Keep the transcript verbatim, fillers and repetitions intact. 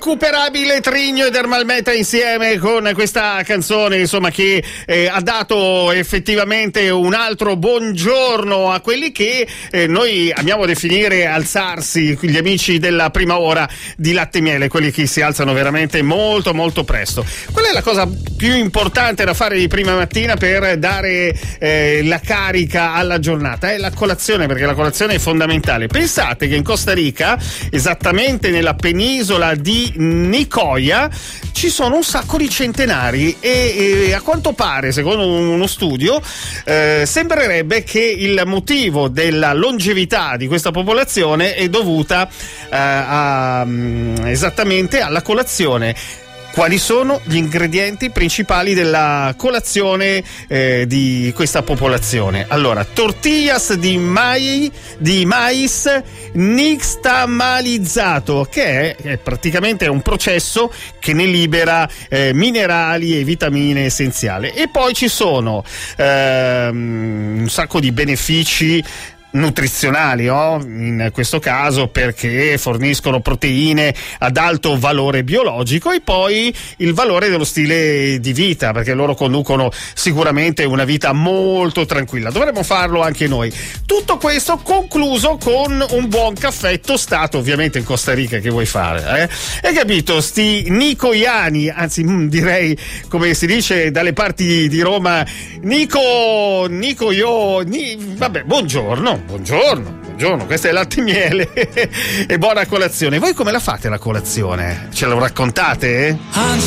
L'inrecuperabile Trigno ed Ermalmeta insieme con questa canzone, insomma, che eh, ha dato effettivamente un altro buongiorno a quelli che eh, noi amiamo definire alzarsi, gli amici della prima ora di Latte e Miele, quelli che si alzano veramente molto molto presto. Qual è la cosa più importante da fare di prima mattina per dare eh, la carica alla giornata? È la colazione, perché la colazione è fondamentale. Pensate che in Costa Rica, esattamente nella penisola di Nicoya, ci sono un sacco di centenari e, e a quanto pare, secondo uno studio, eh, sembrerebbe che il motivo della longevità di questa popolazione è dovuta eh, a, esattamente alla colazione. Quali sono gli ingredienti principali della colazione eh, di questa popolazione? Allora, tortillas di, mai, di mais nixtamalizzato, che è, è praticamente un processo che ne libera eh, minerali e vitamine essenziali. E poi ci sono ehm, un sacco di benefici nutrizionali, oh? In questo caso perché forniscono proteine ad alto valore biologico, e poi il valore dello stile di vita, perché loro conducono sicuramente una vita molto tranquilla. Dovremmo farlo anche noi. Tutto questo concluso con un buon caffè tostato, ovviamente in Costa Rica, che vuoi fare? Eh? Hai capito? Sti nicoiani, anzi mh, direi, come si dice dalle parti di Roma, Nico, Nico io, ni, vabbè, buongiorno. Buongiorno, buongiorno, questo è Latte e Miele e buona colazione. Voi come la fate la colazione? Ce lo raccontate?